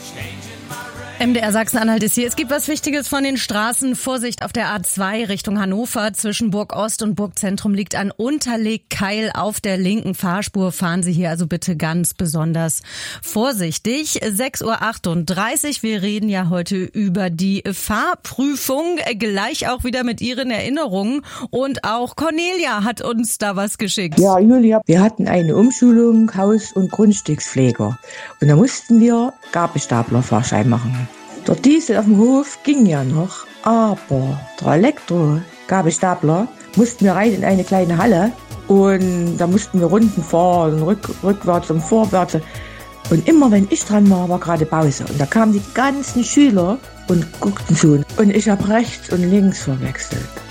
MDR Sachsen-Anhalt ist hier. Es gibt was Wichtiges von den Straßen. Vorsicht auf der A2 Richtung Hannover. Zwischen Burg Ost und Burgzentrum liegt ein Unterlegkeil auf der linken Fahrspur. Fahren Sie hier also bitte ganz besonders vorsichtig. 6:38 Uhr. Wir reden ja heute über die Fahrprüfung. Gleich auch wieder mit Ihren Erinnerungen. Und auch Cornelia hat uns da was geschickt. Ja, Julia, wir hatten eine Umschulung Haus- und Grundstückspfleger. Und da mussten wir Gabelstaplerfahrschein machen. Der Diesel auf dem Hof ging ja noch, aber der Elektro-Gabelstapler mussten wir rein in eine kleine Halle und da mussten wir Runden fahren, rückwärts und vorwärts. Und immer wenn ich dran war gerade Pause. Und da kamen die ganzen Schüler und guckten zu. Und ich habe rechts und links verwechselt.